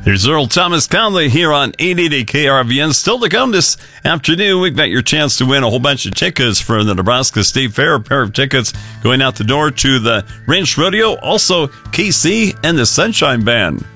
There's Earl Thomas Conley here on 880 KRVN. Still to come this afternoon, we've got your chance to win a whole bunch of tickets for the Nebraska State Fair. A pair of tickets going out the door to the Ranch Rodeo, also KC and the Sunshine Band.